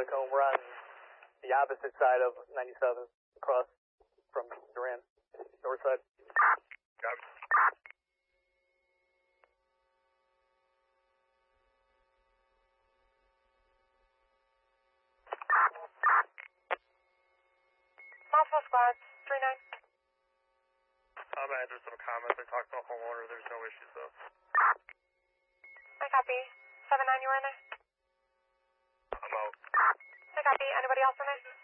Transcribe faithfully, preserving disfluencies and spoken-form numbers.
Tacoma. We're on the opposite side of ninety-seven, across from Duran, north side. Got it. Multiple squads, three nine. I'm gonna enter some comments. I talked to the homeowner. There's no issues though. I copy. seven nine, you were in there? I'm out. I copy. Anybody else in there?